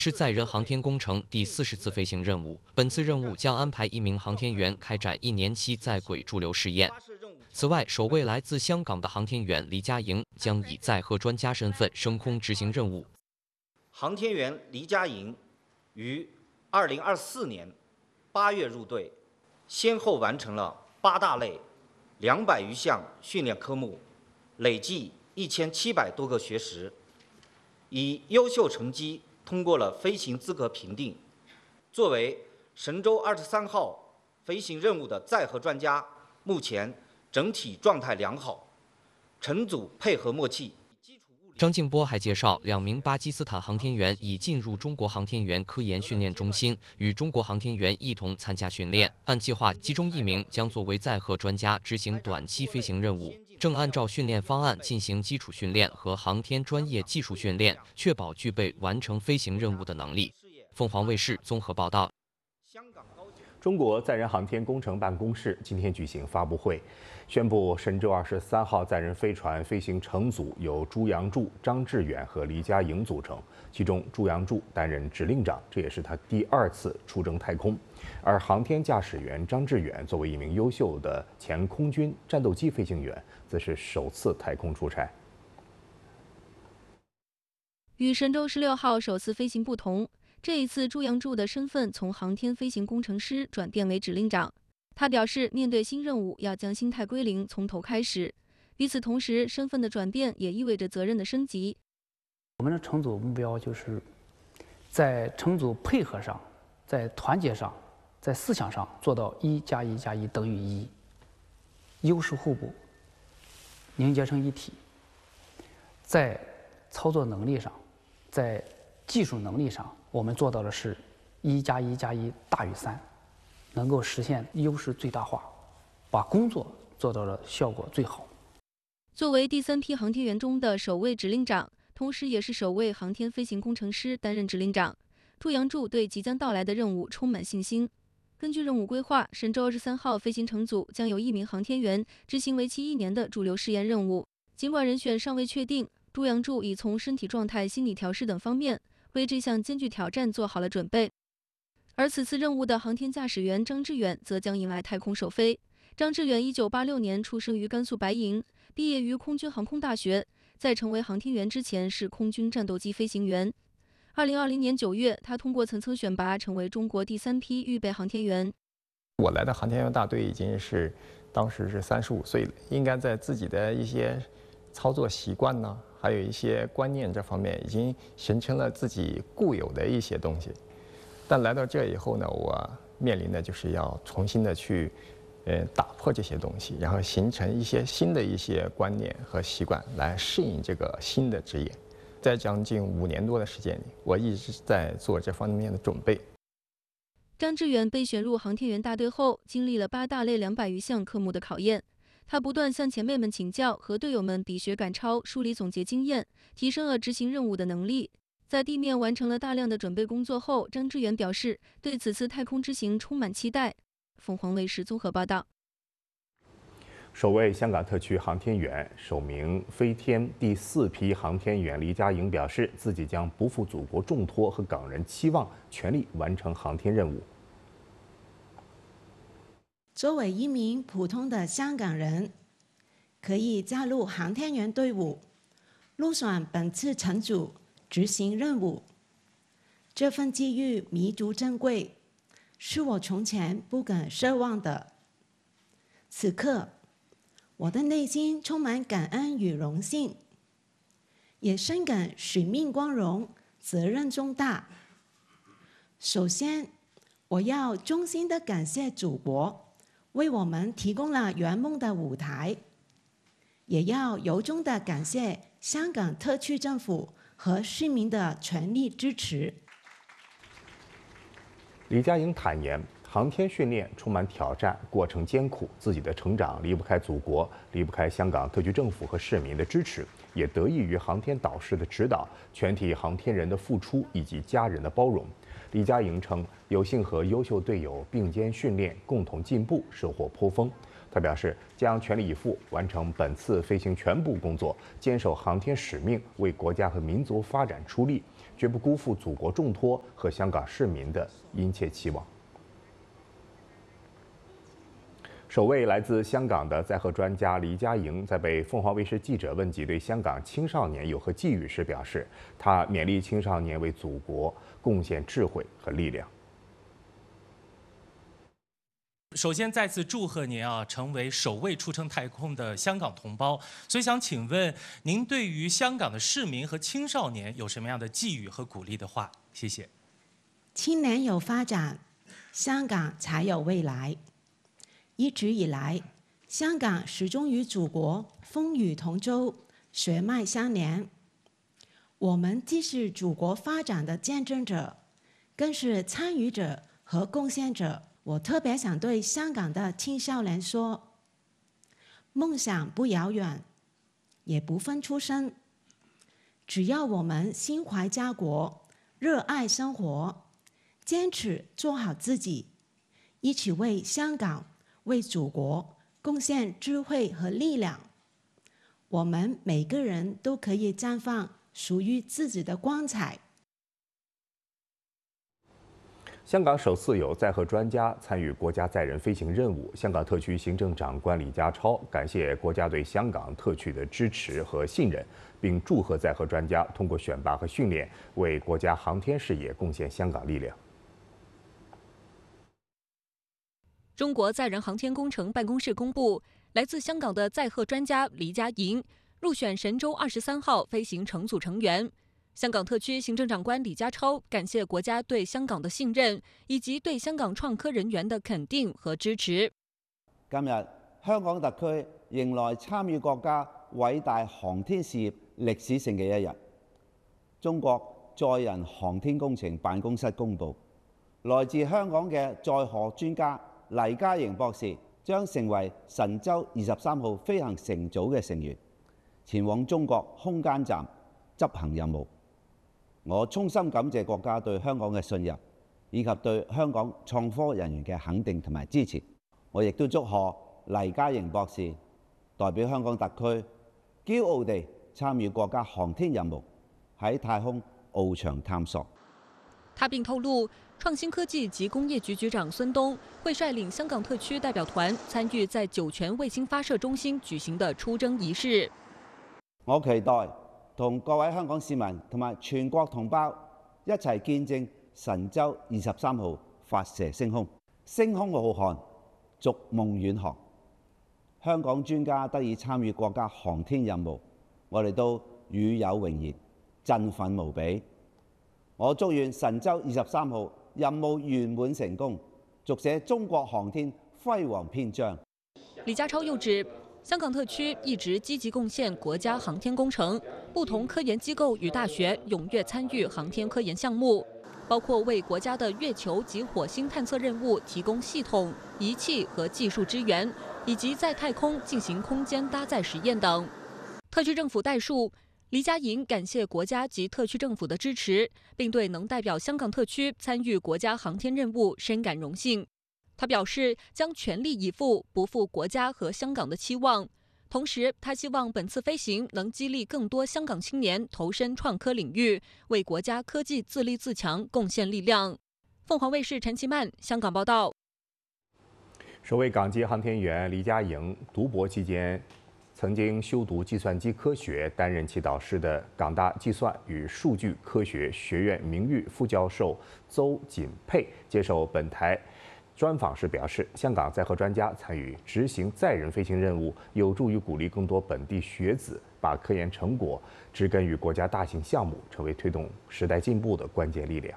是载人航天工程第40次飞行任务。本次任务将安排1名航天员开展1年期在轨驻留试验。此外，首位来自香港的航天员黎佳莹将以载荷专家身份升空执行任务。 航天员黎佳莹于2024年8月入队，先后完成了8大类200余项训练科目，累计1700多个学时，以优秀成绩通过了飞行资格评定。作为神舟23号飞行任务的载荷专家，目前整体状态良好，乘组配合默契。 张静波还介绍，2名巴基斯坦航天员已进入中国航天员科研训练中心，与中国航天员一同参加训练。按计划，其中1名将作为载荷专家执行短期飞行任务，正按照训练方案进行基础训练和航天专业技术训练，确保具备完成飞行任务的能力。凤凰卫视综合报道。 中国载人航天工程办公室今天举行发布会，宣布神舟23号载人飞船飞行乘组由朱杨柱、张志远和黎佳莹组成，其中朱杨柱担任指令长，这也是他第2次出征太空，而航天驾驶员张志远作为一名优秀的前空军战斗机飞行员，则是首次太空出差。 与神舟16号首次飞行不同，这一次朱杨柱的身份从航天飞行工程师转变为指令长。他表示，面对新任务要将心态归零，从头开始。与此同时，身份的转变也意味着责任的升级。 我们的乘组目标就是在乘组配合上，在团结上，在思想上做到1+1+1等于1，优势互补，凝结成一体。在操作能力上，在技术能力上，我们做到的是1+1+1大于3，能够实现优势最大化，把工作做到了效果最好。 作为第3批航天员中的首位指令长，同时也是首位航天飞行工程师担任指令长，朱杨柱对即将到来的任务充满信心。根据任务规划，神舟23号飞行乘组将由1名航天员执行为期1年的驻留试验任务。尽管人选尚未确定，朱杨柱已从身体状态、心理调试等方面为这项艰巨挑战做好了准备。而此次任务的航天驾驶员张志远则将迎来太空首飞。张志远1986年出生于甘肃白银，毕业于空军航空大学，在成为航天员之前是空军战斗机飞行员。2020年9月，他通过层层选拔，成为中国第3批预备航天员。 我来的航天员大队已经是当时是35岁了，应该在自己的一些操作习惯呢，还有一些观念这方面已经形成了自己固有的一些东西。但来到这以后呢，我面临的就是要重新的去打破这些东西，然后形成一些新的一些观念和习惯，来适应这个新的职业。在将近5年多的时间里，我一直在做这方面的准备。 张志远被选入航天员大队后，经历了8大类200余项科目的考验。他不断向前辈们请教，和队友们比学赶超，梳理总结经验，提升了执行任务的能力。在地面完成了大量的准备工作后，张志远表示对此次太空之行充满期待。凤凰卫视综合报道。 首位香港特区航天员、首名飞天第4批航天员黎佳莹表示，自己将不负祖国重托和港人期望，全力完成航天任务。 作为一名普通的香港人，可以加入航天员队伍，入选本次乘组执行任务，这份机遇弥足珍贵，是我从前不敢奢望的。此刻，我的内心充满感恩与荣幸，也深感使命光荣，责任重大。首先，我要衷心的感谢祖国为我们提供了圆梦的舞台，也要由衷的感谢香港特区政府和市民的全力支持。 黎佳莹坦言，航天训练充满挑战，过程艰苦，自己的成长离不开祖国，离不开香港特区政府和市民的支持，也得益于航天导师的指导、全体航天人的付出以及家人的包容。黎佳莹称，有幸和优秀队友并肩训练，共同进步，收获颇丰。他表示，将全力以赴完成本次飞行全部工作，坚守航天使命，为国家和民族发展出力， 绝不辜负祖国重托和香港市民的殷切期望。首位来自香港的载荷专家黎佳莹，在被凤凰卫视记者问及对香港青少年有何寄语时，表示，他勉励青少年为祖国贡献智慧和力量。 首先，再次祝贺您啊，成为首位出征太空的香港同胞。所以想请问您，对于香港的市民和青少年有什么样的寄语和鼓励的话？谢谢。 青年有发展，香港才有未来。一直以来，香港始终与祖国风雨同舟，血脉相连。我们既是祖国发展的见证者，更是参与者和贡献者。我特别想对香港的青少年说：梦想不遥远，也不分出身，只要我们心怀家国，热爱生活，坚持做好自己，一起为香港、为祖国贡献智慧和力量，我们每个人都可以绽放属于自己的光彩。 香港首次有载荷专家参与国家载人飞行任务。香港特区行政长官李家超感谢国家对香港特区的支持和信任，并祝贺载荷专家通过选拔和训练，为国家航天事业贡献香港力量。 中国载人航天工程办公室公布，来自香港的载荷专家黎佳莹入选神舟23号飞行乘组成员。香港特区行政长官李家超感谢国家对香港的信任，以及对香港创科人員的肯定和支持。 今日香港特區迎來參與國家偉大航天事業歷史性嘅一日。中國載人航天工程辦公室公佈，來自香港嘅載荷專家黎佳瑩博士將成為神舟23號飛行乘組嘅成員，前往中國空間站執行任務。我衷心感謝國家對香港嘅信任，以及對香港創科人員嘅肯定同埋支持。我亦都祝賀黎佳瑩博士代表香港特區驕傲地參與國家航天任務，喺太空翱翔探索。 他並透露，創新科技及工業局局長孫東會率領香港特區代表團參與在酒泉衛星發射中心舉行的出征儀式。 我期待同各位香港市民同埋全國同胞一齊見證神舟23號發射升空，星空浩瀚，逐夢遠航。香港專家得以參與國家航天任務，我哋都與有榮焉，振奮無比。我祝願神舟23號任務圓滿成功，續寫中國航天輝煌篇章。 李家超又指，香港特區一直積極貢獻國家航天工程，不同科研機構與大學踴躍參與航天科研項目，包括為國家的月球及火星探測任務提供系統、儀器和技術支援，以及在太空進行空間搭載實驗等。特區政府代述，黎佳瑩感謝國家及特區政府的支持，並對能代表香港特區參與國家航天任務深感榮幸。他表示將全力以赴，不負國家和香港的期望。同時，他希望本次飛行能激勵更多香港青年投身創科領域，為國家科技自立自強貢獻力量。鳳凰衛視陳其曼香港報道。 首位港籍航天員黎佳瑩讀博期間，曾經修讀計算機科學，擔任其導師的港大計算與數據科學學院名譽副教授鄒錦佩接受本台專訪時表示，香港載荷專家參與執行載人飛行任務，有助於鼓勵更多本地學子把科研成果植根於國家大型項目，成為推動時代進步的關鍵力量。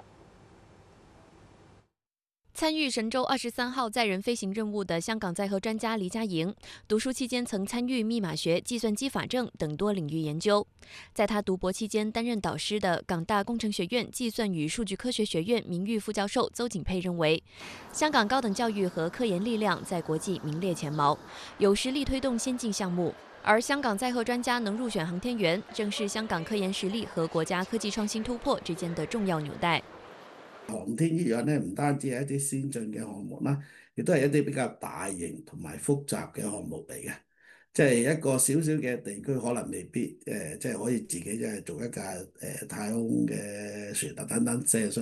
參與神舟23號載人飛行任務的香港載荷專家黎佳瑩，讀書期間曾參與密碼學、計算機法政等多領域研究。在他讀博期間擔任導師的港大工程學院計算與數據科學學院名譽副教授鄒錦佩認為，香港高等教育和科研力量在國際名列前茅，有實力推動先進項目。而香港載荷專家能入選航天員，正是香港科研實力和國家科技創新突破之間的重要紐帶。 航天呢樣咧，唔單止係一啲先進嘅項目啦，亦都係一啲比較大型同埋複雜嘅項目嚟嘅。 即係一個小小嘅地區，可能未必即係可以自己即係做一架太空嘅船啊等等，即係